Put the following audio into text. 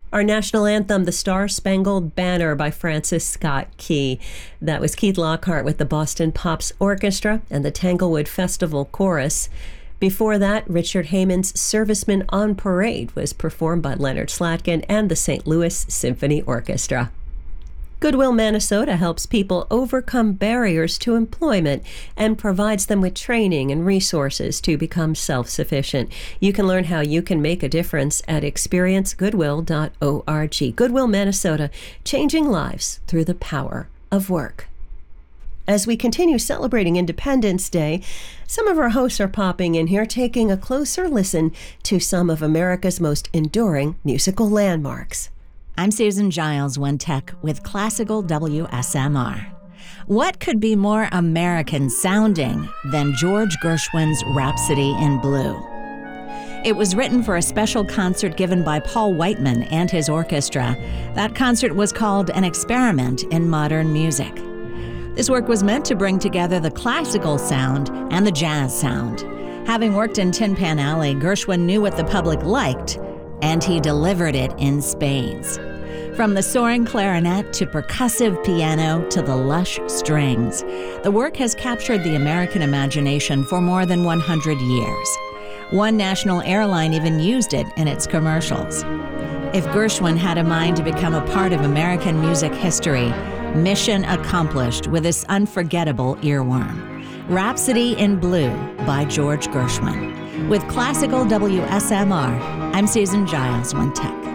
Our national anthem, The Star-Spangled Banner by Francis Scott Key. That was Keith Lockhart with the Boston Pops Orchestra and the Tanglewood Festival Chorus. Before that, Richard Heyman's Servicemen on Parade was performed by Leonard Slatkin and the St. Louis Symphony Orchestra. Goodwill Manitoba helps people overcome barriers to employment and provides them with training and resources to become self-sufficient. You can learn how you can make a difference at experiencegoodwill.org. Goodwill Manitoba, changing lives through the power of work. As we continue celebrating Independence Day, some of our hosts are popping in here, taking a closer listen to some of America's most enduring musical landmarks. I'm Susan Giles, One Tech, with Classical WSMR. What could be more American sounding than George Gershwin's Rhapsody in Blue? It was written for a special concert given by Paul Whiteman and his orchestra. That concert was called An Experiment in Modern Music. This work was meant to bring together the classical sound and the jazz sound. Having worked in Tin Pan Alley, Gershwin knew what the public liked, and he delivered it in spades. From the soaring clarinet to percussive piano to the lush strings, the work has captured the American imagination for more than 100 years. One national airline even used it in its commercials. If Gershwin had a mind to become a part of American music history, mission accomplished with this unforgettable earworm. Rhapsody in Blue by George Gershwin. With Classical WSMR, I'm Susan Giles, One Tech.